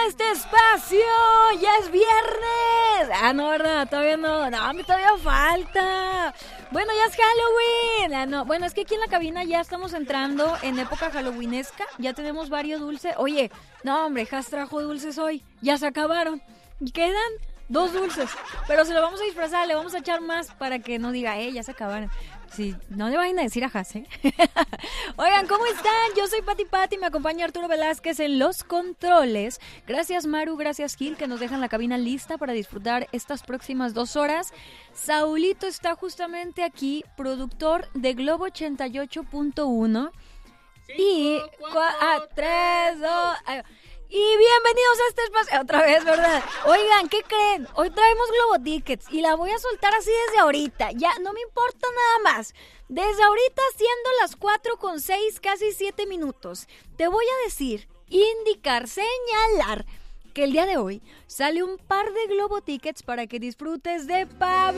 este espacio. Ya es viernes. Ah, no, ¿verdad? Todavía no. No, me todavía falta. Bueno, ya es Halloween. Ah, no. Bueno, es que aquí en la cabina ya estamos entrando en época halloweenesca. Ya tenemos varios dulces. Oye, no, hombre, Has trajo dulces hoy. Ya se acabaron. Quedan 2 dulces. Pero se lo vamos a disfrazar. Le vamos a echar más para que no diga, ya se acabaron. Sí, no le vayan a decir a Has, ¿eh? Oigan, ¿cómo están? Yo soy Pati, me acompaña Arturo Velázquez en los controles. Gracias Maru, gracias Gil, que nos dejan la cabina lista para disfrutar estas próximas 2 horas. Saulito está justamente aquí, productor de Globo 88.1. Y 3, 2... Y bienvenidos a este espacio, otra vez, ¿verdad? Oigan, ¿qué creen? Hoy traemos Globo Tickets y la voy a soltar así desde ahorita. Ya, no me importa nada más. Desde ahorita, siendo las 4:06, casi 7 minutos, te voy a decir, indicar, señalar que el día de hoy sale un par de Globo Tickets para que disfrutes de Pablo